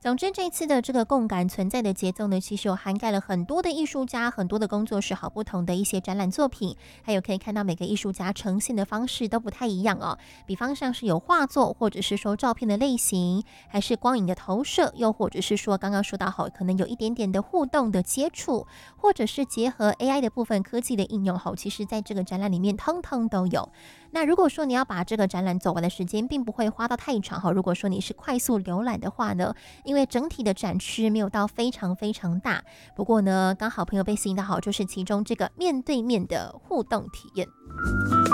总之，这次的这个共感存在的节奏呢，其实有涵盖了很多的艺术家、很多的工作室，好不同的一些展览作品，还有可以看到每个艺术家呈现的方式都不太一样哦。比方像是有画作，或者是说照片的类型，还是光影的投射，又或者是说刚刚说到好，可能有一点点的互动的接触，或者是结合 AI 的部分科技的应用好，其实在这个展览里面通通都有。那如果说你要把这个展览走完的时间，并不会花到太长哈。如果说你是快速浏览的话呢，因为整体的展区没有到非常非常大，不过呢，刚好朋友被吸引到好，就是其中这个面对面的互动体验。